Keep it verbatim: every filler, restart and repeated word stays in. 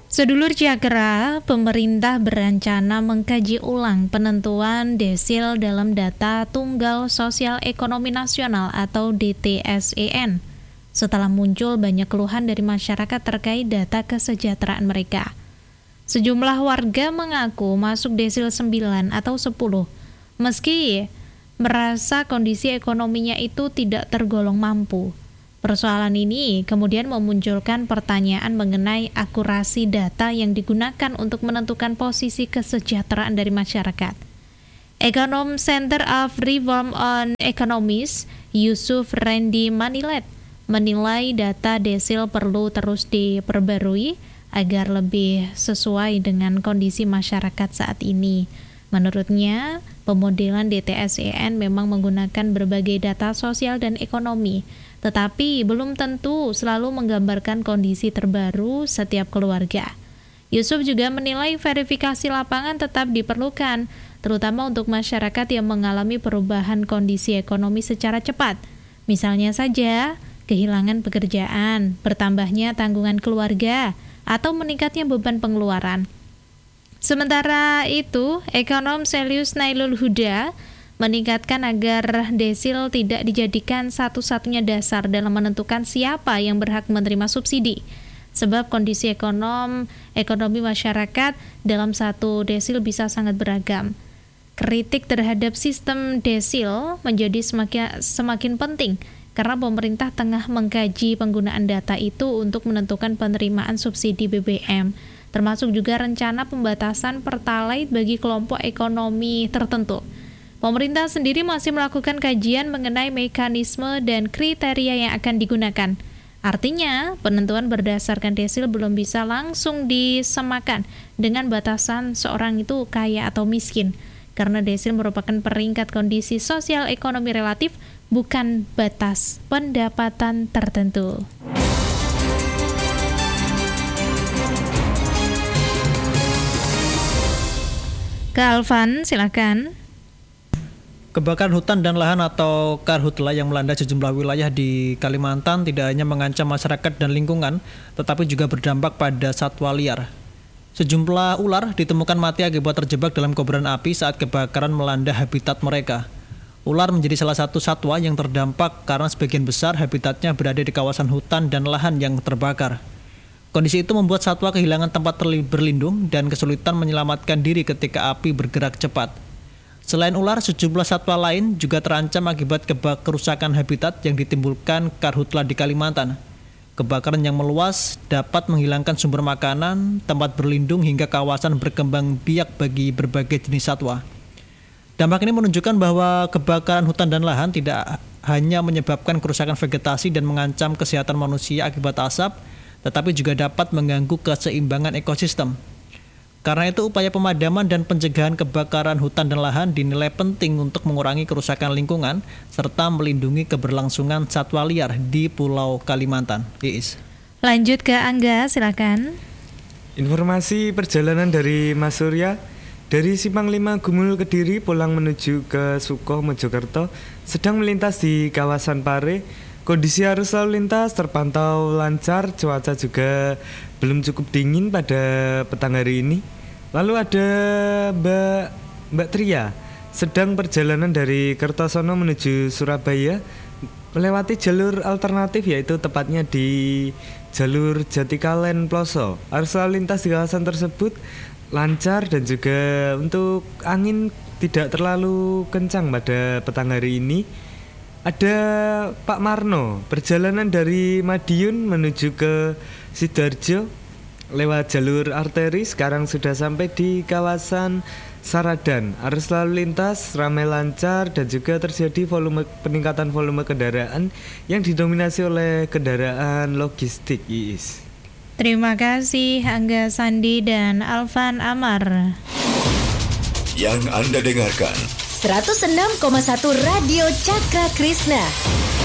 Sedulur Cakra, pemerintah berencana mengkaji ulang penentuan desil dalam data Tunggal Sosial Ekonomi Nasional atau D T S E N setelah muncul banyak keluhan dari masyarakat terkait data kesejahteraan mereka. Sejumlah warga mengaku masuk desil sembilan atau sepuluh meski merasa kondisi ekonominya itu tidak tergolong mampu. Persoalan ini kemudian memunculkan pertanyaan mengenai akurasi data yang digunakan untuk menentukan posisi kesejahteraan dari masyarakat. Ekonom Center of Reform on Economics, Yusuf Randy Manilet, menilai data desil perlu terus diperbarui agar lebih sesuai dengan kondisi masyarakat saat ini. Menurutnya, pemodelan D T S E N memang menggunakan berbagai data sosial dan ekonomi, tetapi belum tentu selalu menggambarkan kondisi terbaru setiap keluarga. Yusuf juga menilai verifikasi lapangan tetap diperlukan, terutama untuk masyarakat yang mengalami perubahan kondisi ekonomi secara cepat. Misalnya saja, kehilangan pekerjaan, bertambahnya tanggungan keluarga, atau meningkatnya beban pengeluaran. Sementara itu, ekonom Selius Nailul Huda meningkatkan agar desil tidak dijadikan satu-satunya dasar dalam menentukan siapa yang berhak menerima subsidi. Sebab kondisi ekonom, ekonomi masyarakat dalam satu desil bisa sangat beragam. Kritik terhadap sistem desil menjadi semakin, semakin penting karena pemerintah tengah mengkaji penggunaan data itu untuk menentukan penerimaan subsidi B B M, termasuk juga rencana pembatasan pertalite bagi kelompok ekonomi tertentu. Pemerintah sendiri masih melakukan kajian mengenai mekanisme dan kriteria yang akan digunakan. Artinya, penentuan berdasarkan desil belum bisa langsung disamakan dengan batasan seorang itu kaya atau miskin, karena desil merupakan peringkat kondisi sosial ekonomi relatif, bukan batas pendapatan tertentu. Kak Alvan, silakan. Kebakaran hutan dan lahan atau karhutla yang melanda sejumlah wilayah di Kalimantan tidak hanya mengancam masyarakat dan lingkungan, tetapi juga berdampak pada satwa liar. Sejumlah ular ditemukan mati akibat terjebak dalam kobaran api saat kebakaran melanda habitat mereka. Ular menjadi salah satu satwa yang terdampak karena sebagian besar habitatnya berada di kawasan hutan dan lahan yang terbakar. Kondisi itu membuat satwa kehilangan tempat berlindung dan kesulitan menyelamatkan diri ketika api bergerak cepat. Selain ular, sejumlah satwa lain juga terancam akibat kerusakan habitat yang ditimbulkan karhutla di Kalimantan. Kebakaran yang meluas dapat menghilangkan sumber makanan, tempat berlindung hingga kawasan berkembang biak bagi berbagai jenis satwa. Dampak ini menunjukkan bahwa kebakaran hutan dan lahan tidak hanya menyebabkan kerusakan vegetasi dan mengancam kesehatan manusia akibat asap, tetapi juga dapat mengganggu keseimbangan ekosistem. Karena itu, upaya pemadaman dan pencegahan kebakaran hutan dan lahan dinilai penting untuk mengurangi kerusakan lingkungan serta melindungi keberlangsungan satwa liar di Pulau Kalimantan. Iis. Lanjut ke Angga, silakan. Informasi perjalanan dari Mas Surya. Dari Simpang lima Gumul Kediri pulang menuju ke Sukoh Mojokerto sedang melintas di kawasan Pare. Kondisi arus lalu lintas terpantau lancar, cuaca juga belum cukup dingin pada petang hari ini. Lalu ada Mbak Mbak Tria sedang perjalanan dari Kertosono menuju Surabaya melewati jalur alternatif, yaitu tepatnya di jalur Jatikalen Ploso. Arus lalu lintas di kawasan tersebut lancar dan juga untuk angin tidak terlalu kencang pada petang hari ini. Ada Pak Marno, perjalanan dari Madiun menuju ke Sidoarjo lewat jalur arteri, sekarang sudah sampai di kawasan Saradan. Arus lalu lintas ramai lancar dan juga terjadi volume peningkatan volume kendaraan yang didominasi oleh kendaraan logistik. Iis. Terima kasih Angga Sandi dan Alvan Amar. Yang Anda dengarkan seratus enam koma satu Radio Cakra Krishna.